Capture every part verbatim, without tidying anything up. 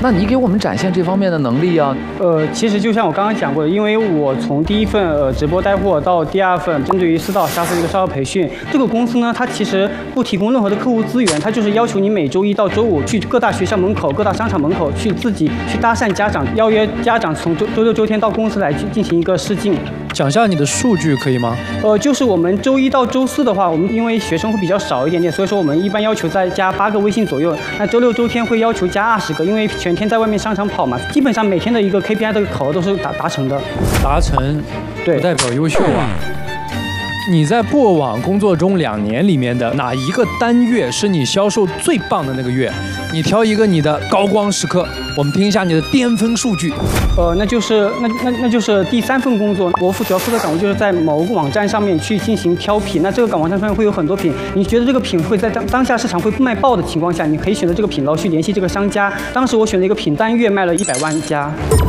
那你给我们展现这方面的能力啊？ 呃，其实就像我刚刚讲过的，因为我从第一份呃直播带货到第二份针对于私导销售的一个销售培训，这个公司呢，它其实不提供任何的客户资源，它就是要求你每周一到周五去各大学校门口、各大商场门口去自己去搭讪家长，邀约家长从周周六周天到公司来去进行一个试镜。 讲一下你的数据可以吗？ 呃，就是我们周一到周四的话，我们因为学生会比较少一点点，所以说我们一般要求再加八个微信左右。那周六周天会要求加二十个，因为全天在外面商场跑嘛，基本上每天的一个 K P I 的考核都是达达成的。 达成， 对， 不代表优秀啊。你在过往工作中两年里面的哪一个单月是你销售最棒的那个月？你挑一个你的高光时刻，我们听一下你的巅峰数据。 呃，那就是那那那就是第三份工作，我负主要负责岗位就是在某个网站上面去进行挑品。那这个岗网站上面会有很多品，你觉得这个品会在当当下市场会卖爆的情况下，你可以选择这个品，然后去联系这个商家。当时我选了一个品，单月卖了一百万加。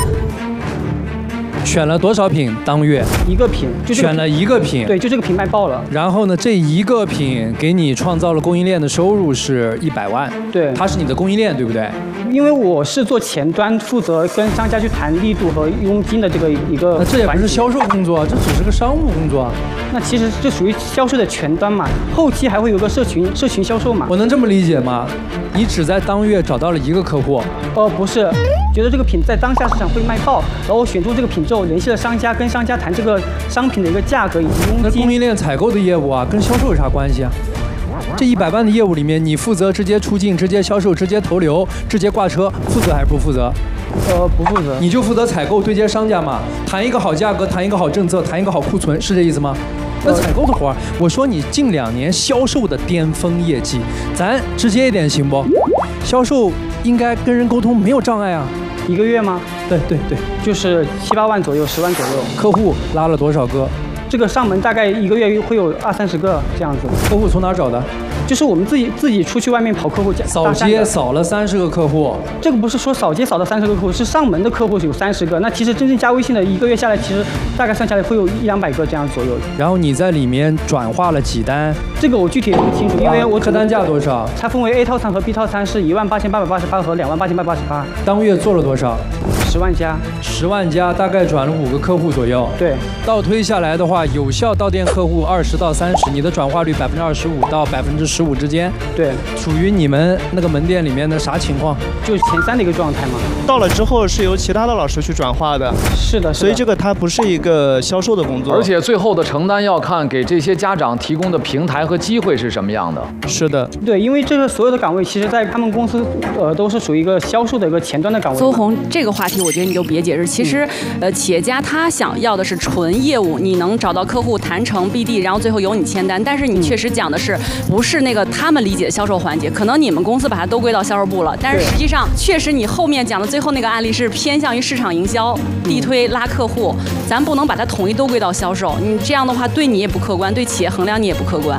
选了多少品当月？ 一个品，就选了一个品， 对，就这个品卖爆了。 然后呢，这一个品给你创造了供应链的收入是一百万， 对， 它是你的供应链，对不对？ 因为我是做前端，负责跟商家去谈力度和佣金的这个一个。 那这也不是销售工作，这只是个商务工作。 那其实这属于销售的前端嘛，后期还会有个社群社群销售嘛。 我能这么理解吗？你只在当月找到了一个客户？ 哦，不是。觉得这个品在当下市场会卖爆，然后选中这个品之后，联系了商家，跟商家谈这个商品的一个价格以及佣金。 那供应链采购的业务啊，跟销售有啥关系啊？这一百万的业务里面，你负责直接出境、直接销售、直接投流、直接挂车，负责还是不负责？ 呃，不负责。 你就负责采购，对接商家嘛，谈一个好价格，谈一个好政策，谈一个好库存，是这意思吗？那采购的活儿，我说你近两年销售的巅峰业绩，咱直接一点行不？销售应该跟人沟通没有障碍啊。 一个月吗？ 对对对， 就是七八万左右，十万左右。 客户拉了多少个？ 这个上门大概一个月会有二三十个这样子。 客户从哪儿找的？ 就是我们自己自己出去外面跑客户家， 扫街扫了三十个客户。 这个不是说扫街扫了三十个客户，是上门的客户有三十个。那其实真正加微信的一个月下来，其实大概算下来会有一两百个这样左右。 然后你在里面转化了几单？ 这个我具体也不清楚，因为我客单价多少？ 它分为 A 套餐和 B 套餐，是一万八千八百八十八和两万八千八百八十八。 当月做了多少？ 十万加。 十万加，大概转了五个客户左右。 对。 倒推下来的话，有效到店客户二十到三十，你的转化率百分之二十五到百分之十五之间。 对， 属于你们那个门店里面的啥情况？ 就是前三的一个状态嘛。 到了之后是由其他的老师去转化的。 是的， 所以这个它不是一个销售的工作。 而且最后的承担要看给这些家长提供的平台和机会是什么样的。 是的， 对，因为这个所有的岗位，其实在他们公司呃都是属于一个销售的一个前端的岗位。 邹红，这个话题我觉得你就别解释。其实，呃，企业家他想要的是纯业务，你能找到客户谈成 B D， 然后最后由你签单。但是你确实讲的是不是那个他们理解的销售环节？可能你们公司把它都归到销售部了，但是实际上确实你后面讲的最后那个案例是偏向于市场营销、地推拉客户，咱不能把它统一都归到销售。你这样的话对你也不客观，对企业衡量你也不客观。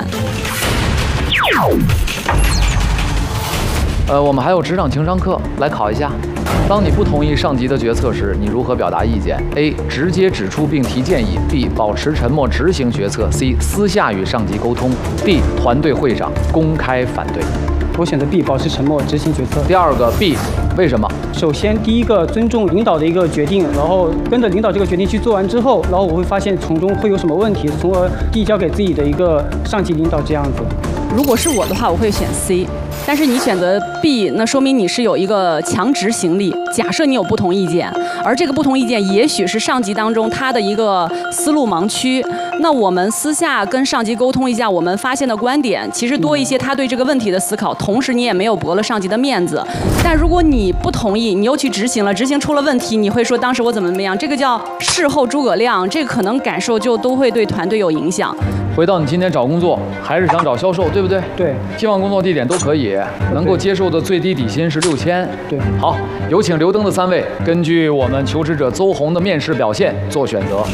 呃，我们还有职场情商课来考一下。当你不同意上级的决策时，你如何表达意见 ？A. 直接指出并提建议 ；B. 保持沉默执行决策 ；C. 私下与上级沟通 ；D. 团队会上公开反对。 我选择 B， 保持沉默执行决策。 第二个 B， 为什么？ 首先，第一个尊重领导的一个决定，然后跟着领导这个决定去做完之后，然后我会发现从中会有什么问题，从而递交给自己的一个上级领导这样子。 如果是我的话，我会选 C。但是你选择 B， 那说明你是有一个强执行力。假设你有不同意见，而这个不同意见也许是上级当中他的一个思路盲区，那我们私下跟上级沟通一下我们发现的观点，其实多一些他对这个问题的思考，同时你也没有驳了上级的面子。但如果你不同意，你又去执行了，执行出了问题，你会说当时我怎么怎么样，这个叫事后诸葛亮，这个可能感受就都会对团队有影响。 回到你今天找工作，还是想找销售，对不对？ 对。 希望工作地点都可以，能够接受的最低底薪是六千。 对。 好，有请留灯的三位，根据我们求职者邹红的面试表现做选择。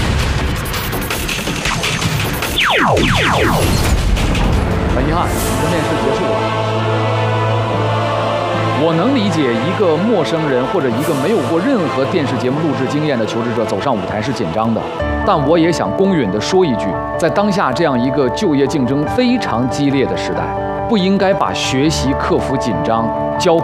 很遗憾，你的面试结束了。我能理解一个陌生人或者一个没有过任何电视节目录制经验的求职者走上舞台是紧张的，但我也想公允地说一句，在当下这样一个就业竞争非常激烈的时代，不应该把学习克服紧张交给